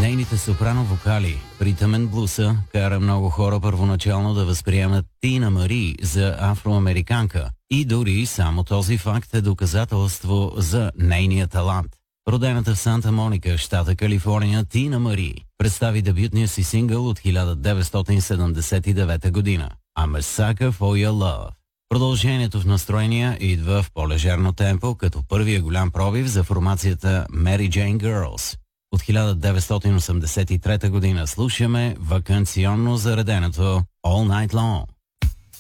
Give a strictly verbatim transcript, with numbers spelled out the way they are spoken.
Нейните сопрано вокали, притъмен блуса, кара много хора първоначално да възприемат Тина Мари за афроамериканка и дори само този факт е доказателство за нейния талант. Родената в Санта Моника, щата Калифорния, Тина Мари представи дебютния си сингъл от хиляда деветстотин седемдесет и девета година «I'm a Sucker for Your Love». Продължението в настроения идва в по-лежерно темпо, като първия голям пробив за формацията Mary Jane Girls. От хиляда деветстотин осемдесет и трета година слушаме ваканционно зареденото All Night Long.